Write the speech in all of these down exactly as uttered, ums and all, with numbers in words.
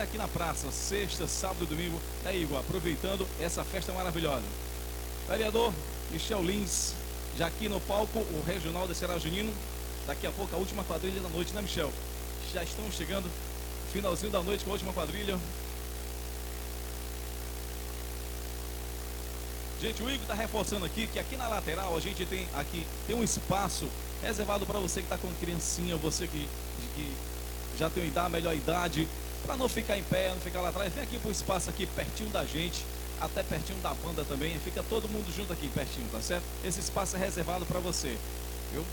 aqui na praça, sexta, sábado e domingo, é Igor, aproveitando essa festa maravilhosa. Vereador Michel Lins, já aqui no palco, o Regional de Ceará Junino. Daqui a pouco a última quadrilha da noite, né, Michel? Já estamos chegando, finalzinho da noite com a última quadrilha. Gente, o Igor está reforçando aqui que aqui na lateral a gente tem aqui tem um espaço reservado para você que está com criancinha, você que, que já tem uma idade, melhor idade, para não ficar em pé, não ficar lá atrás. Vem aqui para o espaço aqui pertinho da gente, até pertinho da banda também. Fica todo mundo junto aqui pertinho, tá certo? Esse espaço é reservado para você, viu?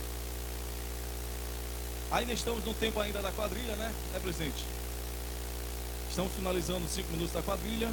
Ainda estamos no tempo ainda da quadrilha, né, né, presidente? Estamos finalizando os cinco minutos da quadrilha.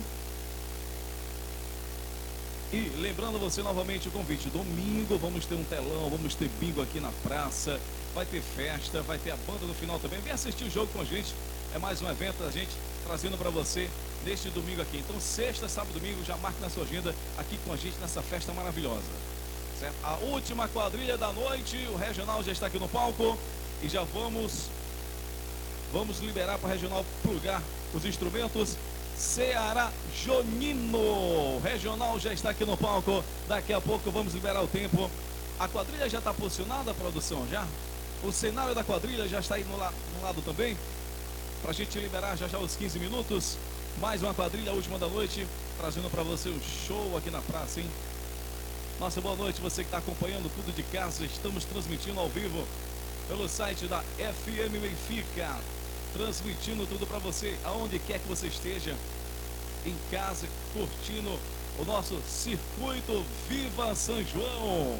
E lembrando você novamente o convite, domingo vamos ter um telão, vamos ter bingo aqui na praça, vai ter festa, vai ter a banda no final também. Vem assistir o jogo com a gente, é mais um evento a gente trazendo para você neste domingo aqui. Então sexta, sábado e domingo, já marque na sua agenda aqui com a gente nessa festa maravilhosa, certo? A última quadrilha da noite, o Regional já está aqui no palco e já vamos, vamos liberar para o Regional plugar os instrumentos. Ceará Junino, o Regional já está aqui no palco, daqui a pouco vamos liberar o tempo. A quadrilha já está posicionada, a produção já? O cenário da quadrilha já está aí no, la no lado também, para a gente liberar já já os quinze minutos. Mais uma quadrilha, a última da noite, trazendo para você um show aqui na praça, hein? Nossa, boa noite, você que está acompanhando tudo de casa, estamos transmitindo ao vivo pelo site da F M Benfica. Transmitindo tudo para você, aonde quer que você esteja, em casa, curtindo o nosso circuito Viva São João.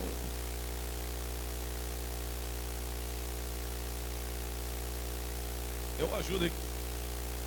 Eu ajudo aqui.